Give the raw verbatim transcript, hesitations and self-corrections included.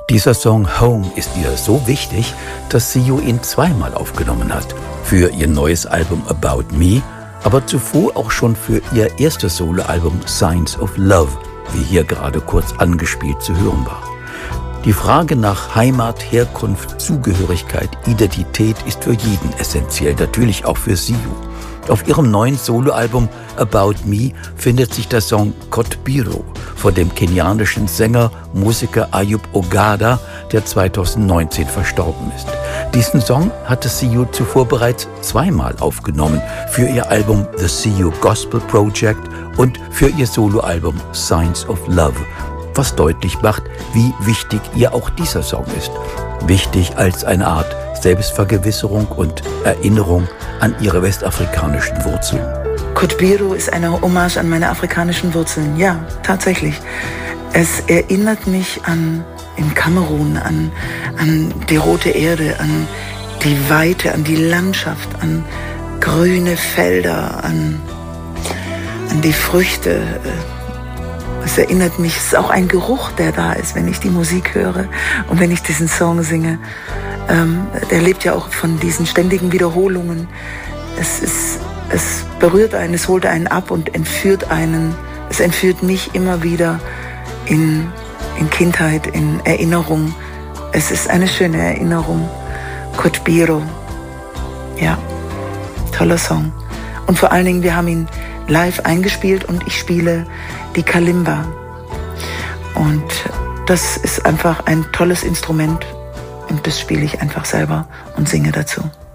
Dieser Song Home ist ihr so wichtig, dass Siu ihn zweimal aufgenommen hat. Für ihr neues Album About Me, aber zuvor auch schon für ihr erstes Soloalbum Signs of Love, wie hier gerade kurz angespielt zu hören war. Die Frage nach Heimat, Herkunft, Zugehörigkeit, Identität ist für jeden essentiell, natürlich auch für Siu. Auf ihrem neuen Soloalbum About Me findet sich der Song Kotbiro von dem kenianischen Sänger, Musiker Ayub Ogada, der zweitausendneunzehn verstorben ist. Diesen Song hatte Siu zuvor bereits zweimal aufgenommen, für ihr Album The Siu Gospel Project und für ihr Soloalbum Signs of Love, was deutlich macht, wie wichtig ihr auch dieser Song ist. Wichtig als eine Art Selbstvergewisserung und Erinnerung an ihre westafrikanischen Wurzeln. Kotbiro ist eine Hommage an meine afrikanischen Wurzeln. Ja, tatsächlich. Es erinnert mich an in Kamerun, an, an die rote Erde, an die Weite, an die Landschaft, an grüne Felder, an, an die Früchte. Es erinnert mich, es ist auch ein Geruch, der da ist, wenn ich die Musik höre und wenn ich diesen Song singe. Ähm, der lebt ja auch von diesen ständigen Wiederholungen. Es ist, es berührt einen, es holt einen ab und entführt einen. Es entführt mich immer wieder in, in Kindheit, in Erinnerung. Es ist eine schöne Erinnerung. Kotbiro. Ja, toller Song. Und vor allen Dingen, wir haben ihn live eingespielt und ich spiele die Kalimba. Und das ist einfach ein tolles Instrument und das spiele ich einfach selber und singe dazu.